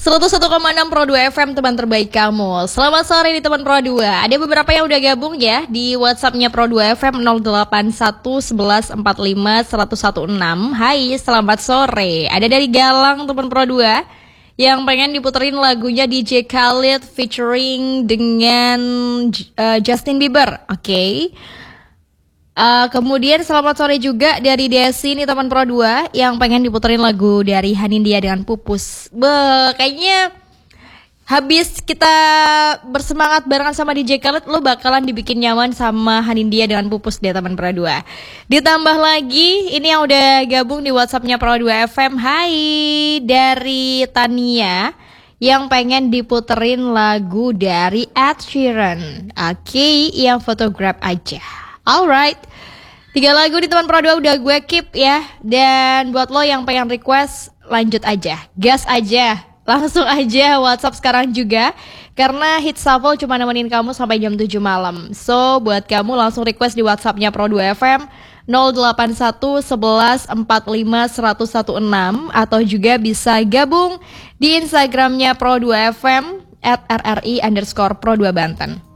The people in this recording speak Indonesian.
101,6 Pro 2 FM, teman terbaik kamu. Selamat sore di teman Pro 2. Ada beberapa yang udah gabung ya di WhatsApp-nya Pro 2 FM 081 11 45 116. Hai, selamat sore. Ada dari Galang teman Pro 2 yang pengen diputerin lagunya DJ Khalid featuring dengan Justin Bieber. Oke. Kemudian selamat sore juga dari Desi nih teman Pro 2 yang pengen diputerin lagu dari Hanindya dengan Pupus. Kayaknya habis kita bersemangat barengan sama DJ Khalid, lo bakalan dibikin nyaman sama Hanindya dengan Pupus deh teman Pro 2. Ditambah lagi ini yang udah gabung di WhatsApp-nya Pro 2 FM. Hai, dari Tania yang pengen diputerin lagu dari Ed Sheeran. Oke, yang Photograph aja. Alright, 3 lagu di teman Pro 2 udah gue keep ya. Dan buat lo yang pengen request, lanjut aja, gas aja, langsung aja WhatsApp sekarang juga. Karena Hit Shuffle cuma nemenin kamu sampai jam 7 malam. So buat kamu langsung request di WhatsAppnya Pro 2 FM 081 11 45 116. Atau juga bisa gabung di Instagramnya Pro 2 FM @rri_Pro 2 Banten.